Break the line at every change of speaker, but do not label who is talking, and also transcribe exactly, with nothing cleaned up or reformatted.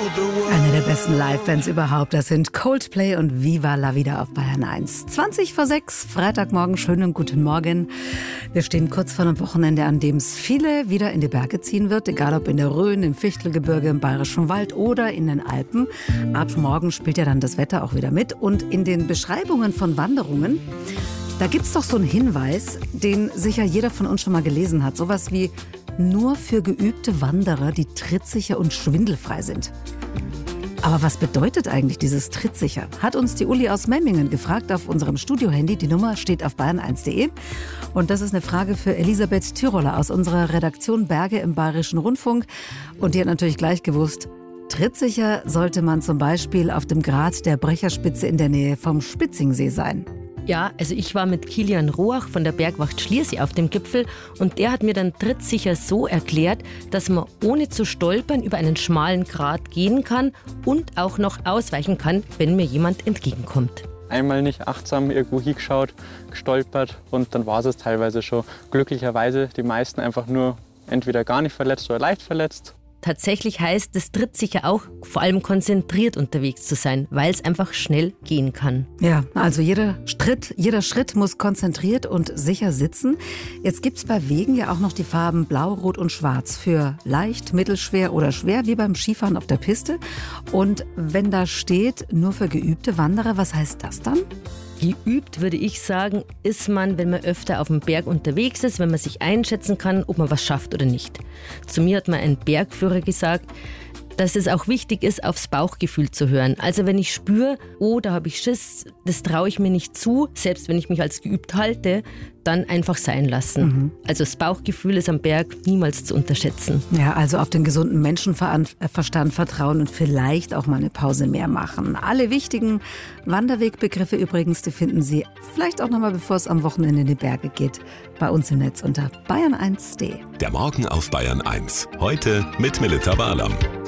Eine der besten Live-Bands überhaupt, das sind Coldplay und Viva la Vida auf Bayern eins. zwanzig vor sechs, Freitagmorgen, schönen guten Morgen. Wir stehen kurz vor einem Wochenende, an dem es viele wieder in die Berge ziehen wird, egal ob in der Rhön, im Fichtelgebirge, im Bayerischen Wald oder in den Alpen. Ab morgen spielt ja dann das Wetter auch wieder mit und in den Beschreibungen von Wanderungen, da gibt's doch so einen Hinweis, den sicher jeder von uns schon mal gelesen hat, sowas wie nur für geübte Wanderer, die trittsicher und schwindelfrei sind. Aber was bedeutet eigentlich dieses trittsicher? Hat uns die Uli aus Memmingen gefragt auf unserem Studiohandy. Die Nummer steht auf bayern eins punkt de. Und das ist eine Frage für Elisabeth Tyroller aus unserer Redaktion Berge im Bayerischen Rundfunk. Und die hat natürlich gleich gewusst, trittsicher sollte man zum Beispiel auf dem Grat der Brecherspitze in der Nähe vom Spitzingsee sein.
Ja, also ich war mit Kilian Roach von der Bergwacht Schliersee auf dem Gipfel und der hat mir dann trittsicher so erklärt, dass man ohne zu stolpern über einen schmalen Grat gehen kann und auch noch ausweichen kann, wenn mir jemand entgegenkommt.
Einmal nicht achtsam irgendwo hingeschaut, gestolpert und dann war es teilweise schon. Glücklicherweise die meisten einfach nur entweder gar nicht verletzt oder leicht verletzt.
Tatsächlich heißt es trittsicher auch, vor allem konzentriert unterwegs zu sein, weil es einfach schnell gehen kann.
Ja, also jeder Schritt, jeder Schritt muss konzentriert und sicher sitzen. Jetzt gibt es bei Wegen ja auch noch die Farben Blau, Rot und Schwarz für leicht, mittelschwer oder schwer, wie beim Skifahren auf der Piste. Und wenn da steht, nur für geübte Wanderer, was heißt das dann?
Geübt, würde ich sagen, ist man, wenn man öfter auf dem Berg unterwegs ist, wenn man sich einschätzen kann, ob man was schafft oder nicht. Zu mir hat mal ein Bergführer gesagt, dass es auch wichtig ist, aufs Bauchgefühl zu hören. Also wenn ich spüre, oh, da habe ich Schiss, das traue ich mir nicht zu, selbst wenn ich mich als geübt halte, dann einfach sein lassen. Mhm. Also das Bauchgefühl ist am Berg niemals zu unterschätzen.
Ja, also auf den gesunden Menschenverstand vertrauen und vielleicht auch mal eine Pause mehr machen. Alle wichtigen Wanderwegbegriffe übrigens, die finden Sie vielleicht auch nochmal, bevor es am Wochenende in die Berge geht, bei uns im Netz unter bayern eins punkt de.
Der Morgen auf Bayern eins. Heute mit Melita Barlam.